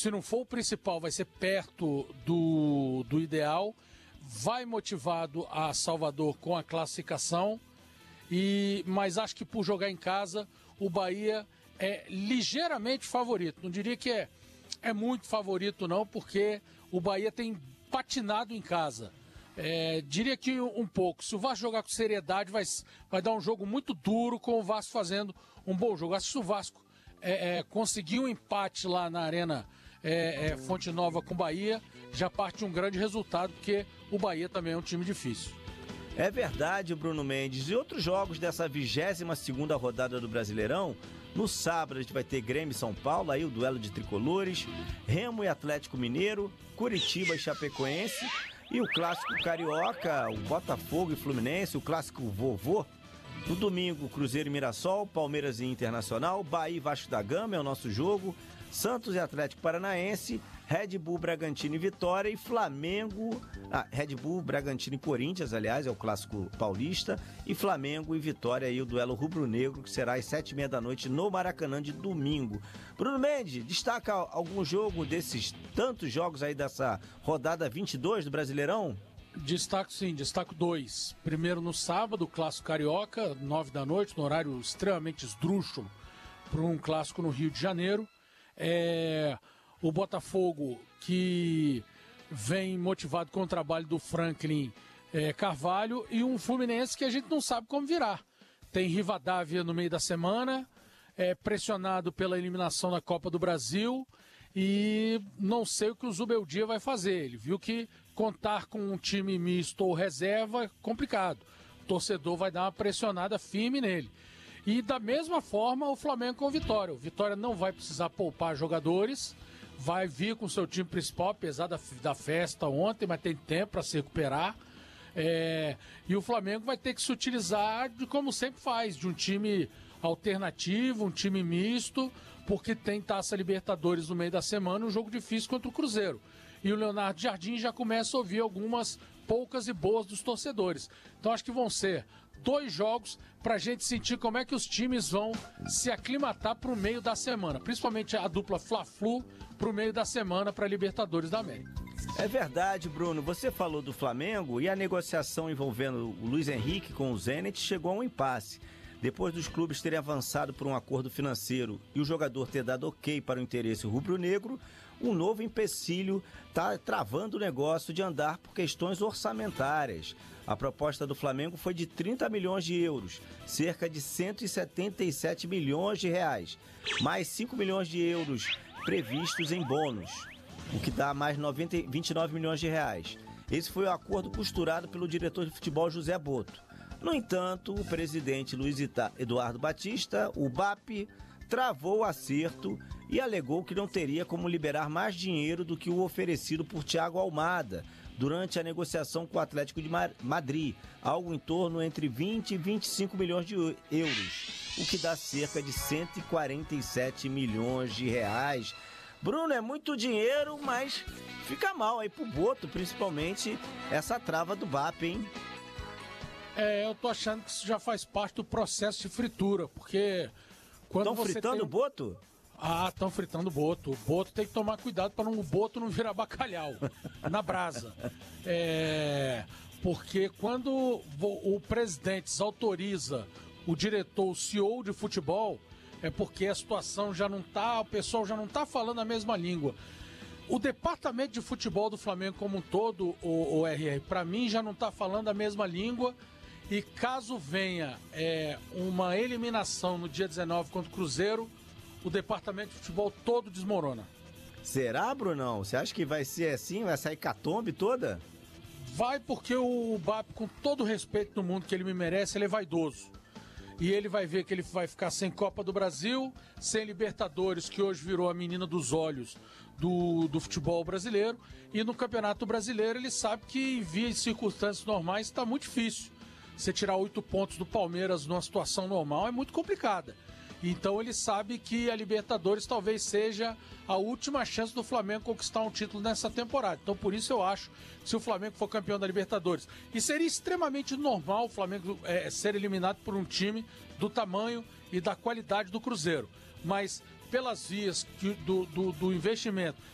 se não for o principal, vai ser perto do ideal. Vai motivado a Salvador com a classificação, mas acho que por jogar em casa, o Bahia é ligeiramente favorito. Não diria que é muito favorito não, porque o Bahia tem patinado em casa. Diria que um pouco. Se o Vasco jogar com seriedade, vai dar um jogo muito duro, com o Vasco fazendo um bom jogo. Acho que se o Vasco conseguir um empate lá na Arena Fonte Nova com o Bahia, já parte um grande resultado, porque o Bahia também é um time difícil. É verdade, Bruno Mendes. E outros jogos dessa 22ª rodada do Brasileirão? No sábado a gente vai ter Grêmio e São Paulo, aí o duelo de tricolores, Remo e Atlético Mineiro, Curitiba e Chapecoense, e o clássico carioca, o Botafogo e Fluminense, o clássico vovô. No domingo, Cruzeiro e Mirassol, Palmeiras e Internacional, Bahia e Vasco da Gama é o nosso jogo, Santos e Atlético Paranaense, Red Bull, Bragantino e Vitória, e Flamengo, Red Bull, Bragantino e Corinthians, aliás, é o clássico paulista, e Flamengo e Vitória, aí o duelo rubro-negro, que será às 7h30 da noite no Maracanã de domingo. Bruno Mendes, destaca algum jogo desses tantos jogos aí dessa rodada 22 do Brasileirão? Destaco 2. Primeiro no sábado, o clássico carioca, 9 da noite, no horário extremamente esdrúxulo para um clássico no Rio de Janeiro. O Botafogo, que vem motivado com o trabalho do Franklin Carvalho, e um Fluminense que a gente não sabe como virá. Tem Rivadavia no meio da semana, pressionado pela eliminação da Copa do Brasil, e não sei o que o Zubeldia vai fazer. Ele viu que contar com um time misto ou reserva é complicado. O torcedor vai dar uma pressionada firme nele. E da mesma forma o Flamengo com o Vitória. O Vitória não vai precisar poupar jogadores, vai vir com o seu time principal, apesar da festa ontem, mas tem tempo para se recuperar. E o Flamengo vai ter que se utilizar de como sempre faz, de um time alternativo, um time misto, porque tem Taça Libertadores no meio da semana, um jogo difícil contra o Cruzeiro. E o Leonardo Jardim já começa a ouvir algumas poucas e boas dos torcedores. Então acho que vão ser 2 jogos para a gente sentir como é que os times vão se aclimatar para o meio da semana, principalmente a dupla Fla-Flu para o meio da semana para a Libertadores da América. É verdade, Bruno. Você falou do Flamengo e a negociação envolvendo o Luiz Henrique com o Zenit chegou a um impasse. Depois dos clubes terem avançado por um acordo financeiro e o jogador ter dado ok para o interesse rubro-negro, um novo empecilho está travando o negócio de andar por questões orçamentárias. A proposta do Flamengo foi de 30 milhões de euros, cerca de 177 milhões de reais, mais 5 milhões de euros previstos em bônus, o que dá mais 29 milhões de reais. Esse foi o acordo costurado pelo diretor de futebol José Boto. No entanto, o presidente Luiz Eduardo Batista, o BAP, travou o acerto e alegou que não teria como liberar mais dinheiro do que o oferecido por Thiago Almada durante a negociação com o Atlético de Madrid, algo em torno entre 20 e 25 milhões de euros, o que dá cerca de 147 milhões de reais. Bruno, é muito dinheiro, mas fica mal aí pro Boto, principalmente essa trava do BAP, hein? Eu tô achando que isso já faz parte do processo de fritura, porque quando Estão fritando o Boto? Estão fritando o Boto. O Boto tem que tomar cuidado para o Boto não virar bacalhau na brasa. Porque quando o presidente desautoriza o diretor, o CEO de futebol, é porque a situação já não tá, o pessoal já não tá falando a mesma língua. O departamento de futebol do Flamengo como um todo, o RR, para mim já não tá falando a mesma língua. E caso venha uma eliminação no dia 19 contra o Cruzeiro, o departamento de futebol todo desmorona. Será, Brunão? Você acha que vai ser assim? Vai sair catombe toda? Vai, porque o BAP, com todo o respeito do mundo que ele me merece, ele é vaidoso. E ele vai ver que ele vai ficar sem Copa do Brasil, sem Libertadores, que hoje virou a menina dos olhos do futebol brasileiro. E no Campeonato Brasileiro ele sabe que, em via de circunstâncias normais, está muito difícil. Você tirar 8 pontos do Palmeiras numa situação normal é muito complicada. Então ele sabe que a Libertadores talvez seja a última chance do Flamengo conquistar um título nessa temporada. Então por isso eu acho que se o Flamengo for campeão da Libertadores, e seria extremamente normal o Flamengo ser eliminado por um time do tamanho e da qualidade do Cruzeiro, mas pelas vias do investimento